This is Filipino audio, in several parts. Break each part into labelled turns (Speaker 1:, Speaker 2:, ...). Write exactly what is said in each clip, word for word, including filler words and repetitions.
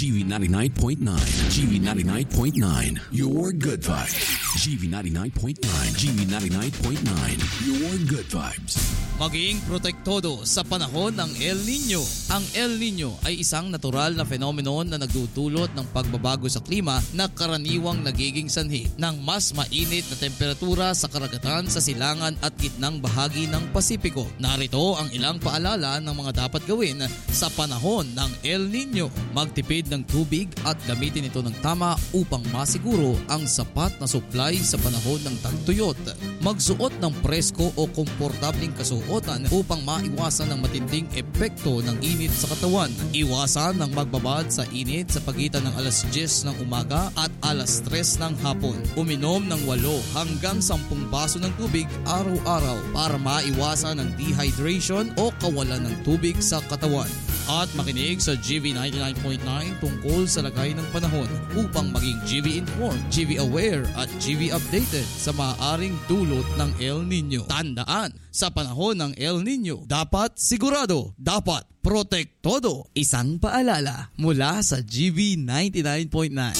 Speaker 1: G V ninety-nine point nine. G V ninety-nine point nine. Your good vibes. G V ninety-nine point nine. G V ninety-nine point nine. Your good vibes.
Speaker 2: Maging protektodo sa panahon ng El Nino. Ang El Nino ay isang natural na phenomenon na nagdudulot ng pagbabago sa klima na karaniwang nagiging sanhi ng mas mainit na temperatura sa karagatan, sa silangan at gitnang bahagi ng Pasipiko. Narito ang ilang paalala ng mga dapat gawin sa panahon ng El Nino. Magtipid ng tubig at gamitin ito ng tama upang masiguro ang sapat na supply sa panahon ng tagtuyot. Magsuot ng presko o komportabling kasuot upang maiwasan ng matinding epekto ng init sa katawan. Iwasan ng magbabad sa init sa pagitan ng alas diyes ng umaga at alas tres ng hapon. Uminom ng walo hanggang sampung baso ng tubig araw-araw para maiwasan ng dehydration o kawalan ng tubig sa katawan. At makinig sa G V ninety-nine point nine tungkol sa lagay ng panahon upang maging G V informed, G V aware at G V updated sa maaaring dulot ng El Nino. Tandaan, sa panahon ng El Nino, dapat sigurado, dapat protektodo. Isang paalala mula sa G V ninety-nine point nine.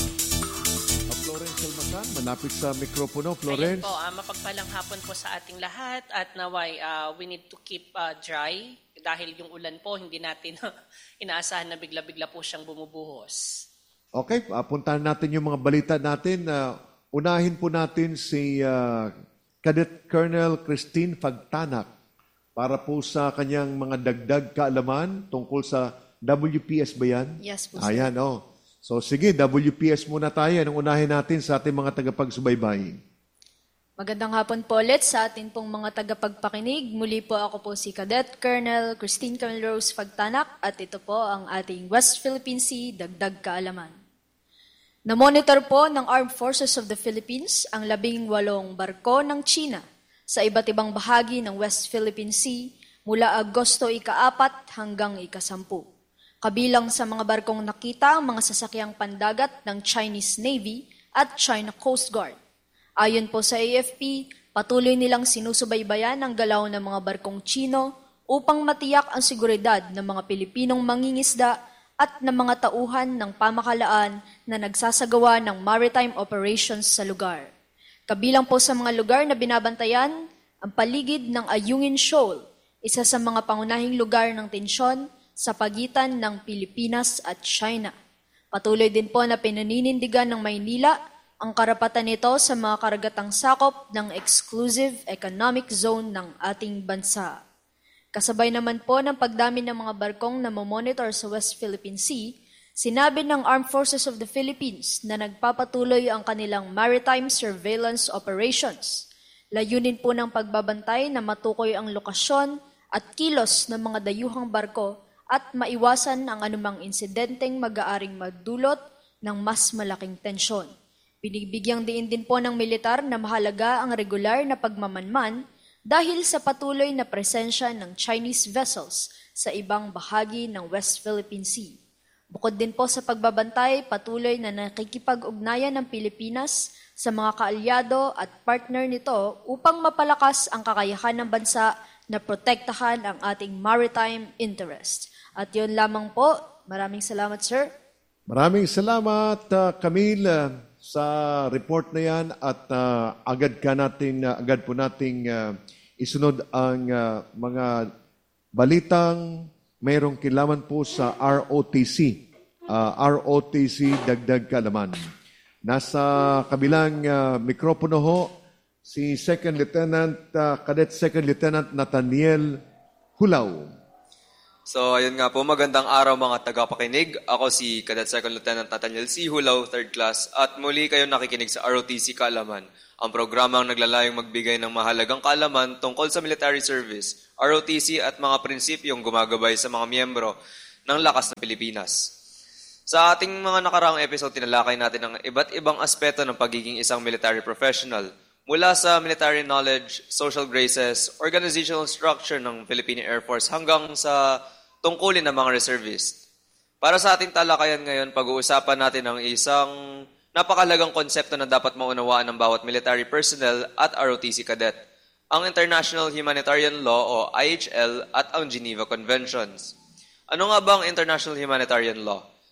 Speaker 3: Florence Salmacan, malapit sa mikropono. Florence.
Speaker 4: Ayun po, uh, mapagpalang hapon po sa ating lahat at naway uh, we need to keep uh, dry dahil yung ulan po hindi natin inaasahan na bigla-bigla po siyang bumubuhos.
Speaker 3: Okay, uh, puntahan natin yung mga balita natin. Uh, unahin po natin si uh, Cadet Colonel Christine Fagtanak para po sa kanyang mga dagdag kaalaman tungkol sa W P S ba yan?
Speaker 5: Yes po, sir.
Speaker 3: Ayan, oh. So sige, W P S muna tayo. Anong unahin natin sa ating mga tagapagsubaybay?
Speaker 5: Magandang hapon po ulit sa atin pong mga tagapagpakinig. Muli po ako po si Cadet Colonel Christine Camille Rose Fagtanak at ito po ang ating West Philippine Sea Dagdag Kaalaman. Na-monitor po ng Armed Forces of the Philippines ang labing walong barko ng China sa iba't ibang bahagi ng West Philippine Sea mula Agosto ikaapat hanggang ikasampu. Kabilang sa mga barkong nakita ang mga sasakyang pandagat ng Chinese Navy at China Coast Guard. Ayon po sa A F P, patuloy nilang sinusubaybayan ang galaw ng mga barkong Chino upang matiyak ang seguridad ng mga Pilipinong mangingisda at ng mga tauhan ng pamakalaan na nagsasagawa ng maritime operations sa lugar. Kabilang po sa mga lugar na binabantayan, ang paligid ng Ayungin Shoal, isa sa mga pangunahing lugar ng tensyon sa pagitan ng Pilipinas at China. Patuloy din po na pinaninindigan ng Maynila ang karapatan nito sa mga karagatang sakop ng exclusive economic zone ng ating bansa. Kasabay naman po ng pagdami ng mga barkong na mamonitor sa West Philippine Sea, sinabi ng Armed Forces of the Philippines na nagpapatuloy ang kanilang maritime surveillance operations. Layunin po ng pagbabantay na matukoy ang lokasyon at kilos ng mga dayuhang barko at maiwasan ang anumang insidenteng mag-aaring magdulot ng mas malaking tensyon. Binibigyang diin din po ng militar na mahalaga ang regular na pagmamanman dahil sa patuloy na presensya ng Chinese vessels sa ibang bahagi ng West Philippine Sea. Bukod din po sa pagbabantay, patuloy na nakikipag-ugnayan ng Pilipinas sa mga kaalyado at partner nito upang mapalakas ang kakayahan ng bansa na protektahan ang ating maritime interest. At yun lamang po. Maraming salamat, sir.
Speaker 3: Maraming salamat, uh, Camille, uh, sa report na yan at uh, agad ka natin, uh, agad po nating uh, isunod ang uh, mga balitang mayroong kinalaman po sa R O T C. Uh, R O T C Dagdag Kaalaman. Nasa kabilang uh, mikropono ho, si Second Lieutenant, uh, Cadet Second Lieutenant Nathaniel Hulaw.
Speaker 6: So, ayun nga po, magandang araw mga tagapakinig. Ako si Cadet Second Lieutenant Nathaniel C. Hulaw, third class, at muli kayo nakikinig sa R O T C Kaalaman, ang programang naglalayong magbigay ng mahalagang kaalaman tungkol sa military service, R O T C at mga prinsipyong gumagabay sa mga miyembro ng Lakas ng Pilipinas. Sa ating mga nakaraang episode, tinalakay natin ang iba't ibang aspeto ng pagiging isang military professional, mula sa military knowledge, social graces, organizational structure ng Philippine Air Force hanggang sa tungkulin ng mga reservists. Para sa ating talakayan ngayon, pag-uusapan natin ang isang napakalagang konsepto na dapat maunawaan ng bawat military personnel at R O T C cadet, ang International Humanitarian Law o I H L at ang Geneva Conventions. Ano nga ba ang International Humanitarian Law?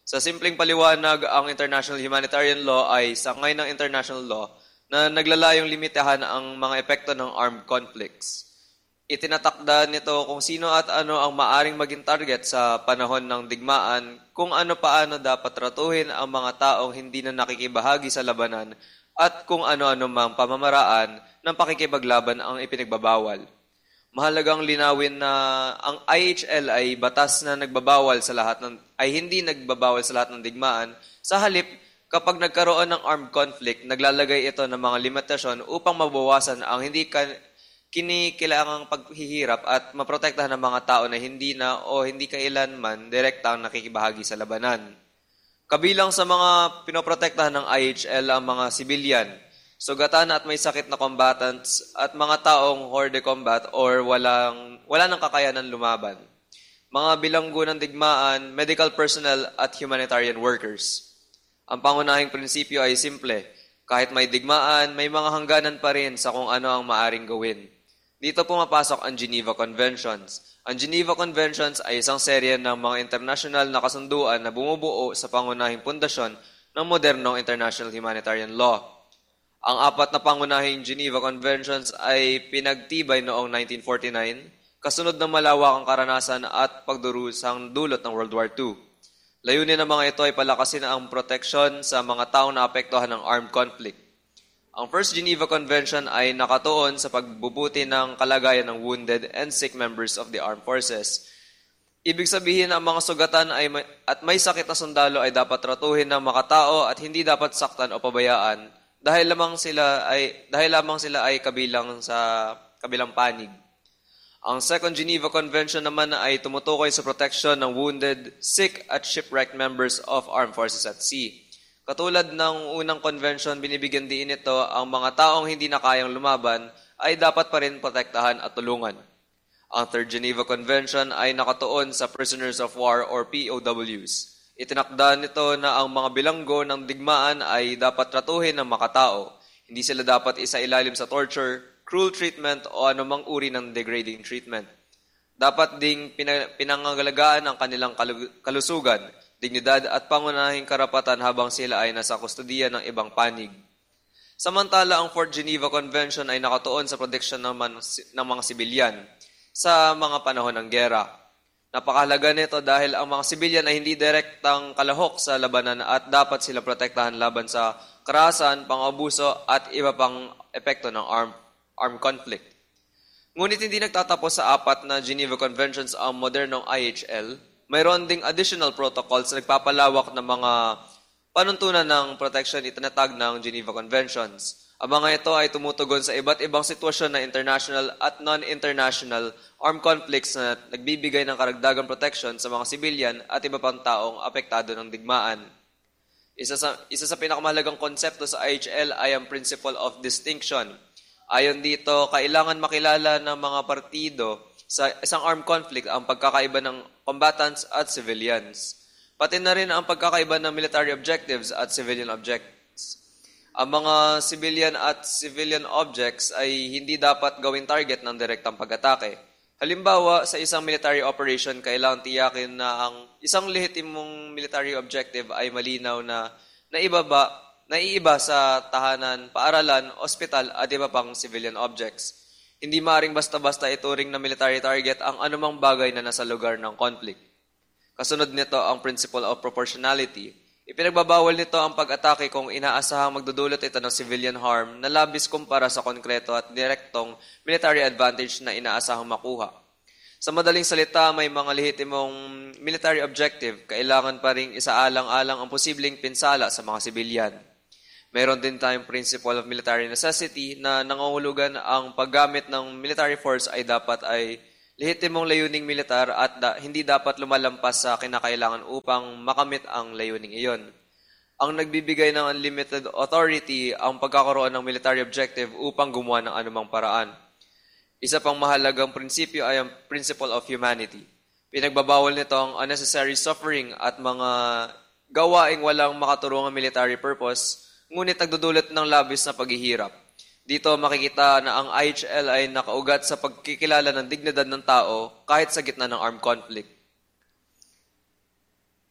Speaker 6: Sa simpleng paliwanag, ang international humanitarian law ay sangay ng international law na naglalayong limitahan ang mga epekto ng armed conflicts. Itinatakda nito kung sino at ano ang maaring maging target sa panahon ng digmaan, kung ano paano dapat tratuhin ang mga taong hindi na nakikibahagi sa labanan, at kung ano-ano mang pamamaraan ng pakikipaglaban ang ipinagbabawal. Mahalagang linawin na ang I H L ay batas na nagbabawal sa lahat ng ay hindi nagbabawal sa lahat ng digmaan. Sa halip, kapag nagkaroon ng armed conflict, naglalagay ito ng mga limitasyon upang mabawasan ang hindi ka kinikilangang paghihirap at maprotektahan ng mga tao na hindi na o hindi kailanman direktang nakikibahagi sa labanan. Kabilang sa mga pinoprotektahan ng I H L ang mga sibilyan, sugatan at may sakit na combatants at mga taong horde combat or walang, wala nang kakayanan lumaban. Mga bilanggo ng digmaan, medical personnel at humanitarian workers. Ang pangunahing prinsipyo ay simple. Kahit may digmaan, may mga hangganan pa rin sa kung ano ang maaring gawin. Dito pumapasok ang Geneva Conventions. Ang Geneva Conventions ay isang serye ng mga international na kasunduan na bumubuo sa pangunahing pundasyon ng modernong international humanitarian law. Ang apat na pangunahing Geneva Conventions ay pinagtibay noong nineteen forty-nine, kasunod ng malawakang karanasan at pagdurusang dulot ng World War Two. Layunin ng mga ito ay palakasin ang proteksyon sa mga taong naapektuhan ng armed conflict. Ang First Geneva Convention ay nakatuon sa pagbubuti ng kalagayan ng wounded and sick members of the armed forces. Ibig sabihin ang mga sugatan ay may, at may sakit na sundalo ay dapat tratuhin ng makatao at hindi dapat saktan o pabayaan dahil lamang sila ay dahil lamang sila ay kabilang sa kabilang panig. Ang Second Geneva Convention naman ay tumutukoy sa proteksyon ng wounded, sick at shipwrecked members of armed forces at sea. Katulad ng unang convention, binibigyan din ito ang mga taong hindi na kayang lumaban ay dapat pa rin protektahan at tulungan. Ang Third Geneva Convention ay nakatuon sa prisoners of war or P O Ws. Itinakda nito na ang mga bilanggo ng digmaan ay dapat tratuhin ng makatao. Hindi sila dapat isailalim sa torture, cruel treatment o anumang uri ng degrading treatment. Dapat ding pinangangalagaan ang kanilang kalusugan, dignidad at pangunahing karapatan habang sila ay nasa kustudiya ng ibang panig. Samantala, ang Fourth Geneva Convention ay nakatuon sa proteksyon ng, man, ng mga sibilyan sa mga panahon ng giyera. Napakahalaga nito dahil ang mga sibilyan ay hindi direktang kalahok sa labanan at dapat sila protektahan laban sa karahasan, pang-abuso at iba pang epekto ng armed, armed conflict. Ngunit hindi nagtatapos sa apat na Geneva Conventions ang modernong I H L. Mayroon ding additional protocols na nagpapalawak ng mga panuntunan ng protection itinatag ng Geneva Conventions. Ang mga ito ay tumutugon sa iba't ibang sitwasyon na international at non-international armed conflicts na nagbibigay ng karagdagang protection sa mga sibilyan at iba pang taong apektado ng digmaan. Isa sa, isa sa pinakamahalagang konsepto sa I H L ay ang principle of distinction. Ayon dito, kailangan makilala ng mga partido sa isang armed conflict ang pagkakaiba ng combatants at civilians. Pati na rin ang pagkakaiba ng military objectives at civilian objects. Ang mga civilian at civilian objects ay hindi dapat gawing target ng direktang pag-atake. Halimbawa, sa isang military operation, kailangan tiyakin na ang isang lehitimong military objective ay malinaw na naibaba, naiiba sa tahanan, paaralan, ospital at iba pang civilian objects. Hindi maaaring basta-basta ituring na military target ang anumang bagay na nasa lugar ng conflict. Kasunod nito ang principle of proportionality. Ipinagbabawal nito ang pag-atake kung inaasahang magdudulot ito ng civilian harm na labis kumpara sa konkreto at direktong military advantage na inaasahang makuha. Sa madaling salita, may mga lehitimong military objective, kailangan pa ring isaalang-alang ang posibleng pinsala sa mga sibilyan. Meron din tayong principle of military necessity na nangangahulugan ang paggamit ng military force ay dapat ay lehitimong layuning militar at da, hindi dapat lumalampas sa kinakailangan upang makamit ang layuning iyon. Ang nagbibigay ng unlimited authority ang pagkakaroon ng military objective upang gumawa ng anumang paraan. Isa pang mahalagang prinsipyo ay ang principle of humanity. Pinagbabawal nito ang unnecessary suffering at mga gawaing walang makaturungang military purpose, ngunit nagdudulot ng labis na paghihirap. Dito makikita na ang I H L ay nakaugat sa pagkikilala ng dignidad ng tao kahit sa gitna ng armed conflict.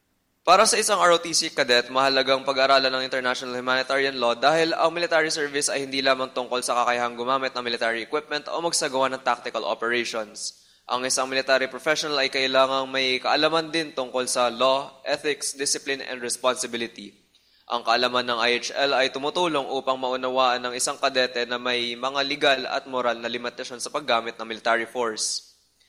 Speaker 6: Para sa isang R O T C cadet, mahalagang pag-aralan ng international humanitarian law dahil ang military service ay hindi lamang tungkol sa kakayahang gumamit ng military equipment o magsagawa ng tactical operations. Ang isang military professional ay kailangang may kaalaman din tungkol sa law, ethics, discipline, and responsibility. Ang kaalaman ng I H L ay tumutulong upang maunawaan ng isang kadete na may mga legal at moral na limitasyon sa paggamit ng military force.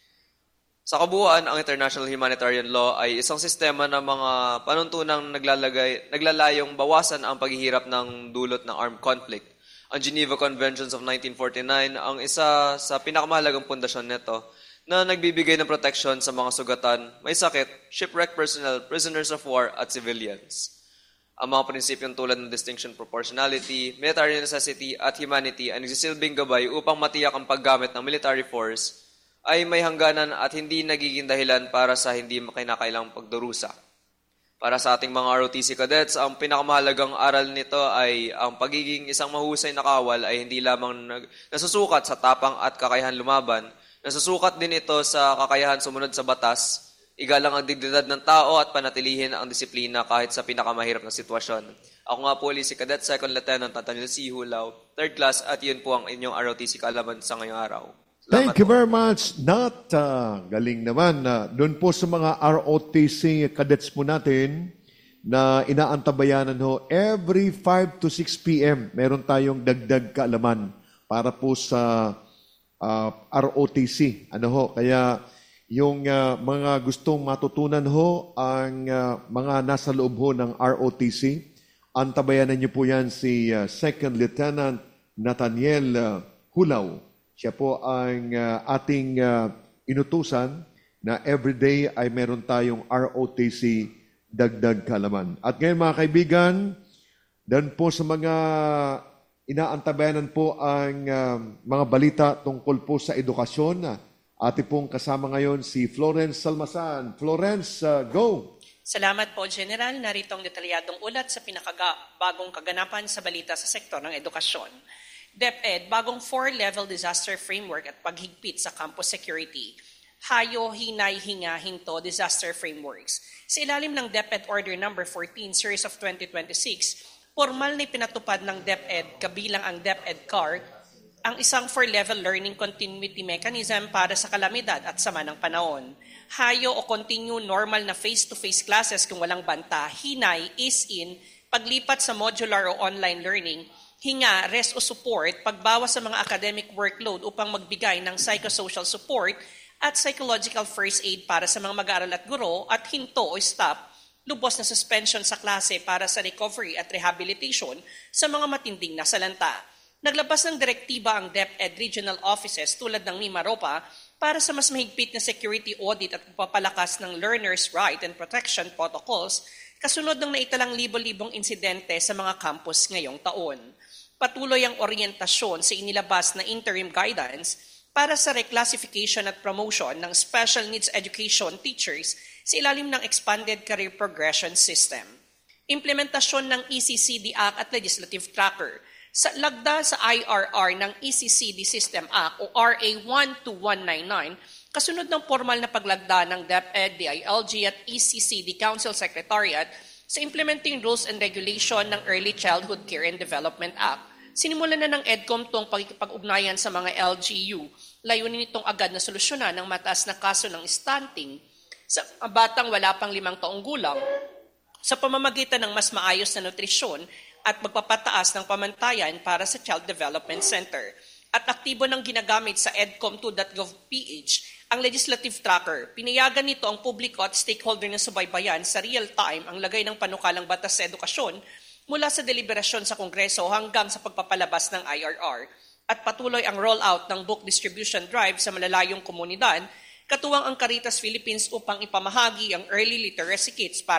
Speaker 6: Sa kabuuan, ang international humanitarian law ay isang sistema ng mga panuntunang naglalagay, naglalayong bawasan ang paghihirap ng dulot ng armed conflict. Ang Geneva Conventions of nineteen forty-nine ang isa sa pinakamahalagang pundasyon nito na nagbibigay ng proteksyon sa mga sugatan, may sakit, shipwrecked personnel, prisoners of war, at civilians. Ang mga prinsipyong tulad ng distinction, proportionality, military necessity, at humanity ay nagsisilbing gabay upang matiyak ang paggamit ng military force ay may hangganan at hindi nagiging dahilan para sa hindi kinakailangang pagdurusa. Para sa ating mga R O T C cadets, ang pinakamahalagang aral nito ay ang pagiging isang mahusay na kawal ay hindi lamang nasusukat sa tapang at kakayahan lumaban, nasusukat din ito sa kakayahan sumunod sa batas, igalang ang dignidad ng tao at panatilihin ang disiplina kahit sa pinakamahirap na sitwasyon. Ako nga po si Cadet Second Lieutenant Nathaniel C. Hulao, third class, at yun po ang inyong R O T C kaalaman sa ngayong araw. Salamat
Speaker 3: Thank you
Speaker 6: po.
Speaker 3: very much, Nat. Uh, galing naman. Uh, doon po sa mga R O T C cadets po natin na inaantabayanan ho, every five to six p.m. meron tayong dagdag kaalaman para po sa uh, R O T C. Ano ho? Kaya yung uh, mga gustong matutunan ho, ang uh, mga nasa loob ho ng R O T C, antabayanan niyo po yan si uh, Second Lieutenant Nathaniel uh, Hulao. Siya po ang uh, ating uh, inutusan na everyday ay meron tayong R O T C dagdag kaalaman. At ngayon mga kaibigan, dan po sa mga inaantabayanan po ang uh, mga balita tungkol po sa edukasyon. Ate pong kasama ngayon si Florence Salmasan. Florence, uh, go!
Speaker 4: Salamat po, General. Narito ang detalyadong ulat sa pinakabagong kaganapan sa balita sa sektor ng edukasyon. DepEd, bagong four-level disaster framework at paghigpit sa campus security. Hayo, hinay, hinga, hinto, disaster frameworks. Sa ilalim ng DepEd Order number fourteen, Series of twenty twenty-six, formal na pinatupad ng DepEd kabilang ang DepEd C A R, ang isang four-level learning continuity mechanism para sa kalamidad at sama ng panahon. Hayo o continue normal na face-to-face classes kung walang banta. Hinay, is in, paglipat sa modular o online learning. Hinga, rest o support, pagbawas sa mga academic workload upang magbigay ng psychosocial support at psychological first aid para sa mga mag-aaral at guro, at hinto o stop, lubos na suspension sa klase para sa recovery at rehabilitation sa mga matinding nasalanta. Naglabas ng direktiba ang DepEd Regional Offices tulad ng Mimaropa para sa mas mahigpit na security audit at pagpapalakas ng learners' right and protection protocols kasunod ng naitalang libo-libong insidente sa mga campus ngayong taon. Patuloy ang oryentasyon sa inilabas na interim guidance para sa reclassification at promotion ng special needs education teachers sa ilalim ng Expanded Career Progression System. Implementasyon ng E C C D Act at Legislative Tracker. Sa lagda sa I R R ng E C C D System Act o R A one two one nine nine, kasunod ng formal na paglagda ng DepEd, D I L G at E C C D Council Secretariat sa implementing rules and regulation ng Early Childhood Care and Development Act. Sinimulan na ng EDCOM tong pagkikipag-ugnayan sa mga L G U. Layunin nitong agad na solusyonan ng mataas na kaso ng stunting sa batang wala pang limang taong gulang sa pamamagitan ng mas maayos na nutrisyon at magpapataas ng pamantayan para sa Child Development Center. At aktibo ng ginagamit sa edcom two dot gov dot p h ang legislative tracker. Pinayagan nito ang publiko at stakeholder na subaybayan sa real-time ang lagay ng panukalang batas sa edukasyon mula sa deliberasyon sa Kongreso hanggang sa pagpapalabas ng I R R. At patuloy ang rollout ng book distribution drive sa malalayong komunidad, katuwang ang Caritas Philippines upang ipamahagi ang early literacy kits para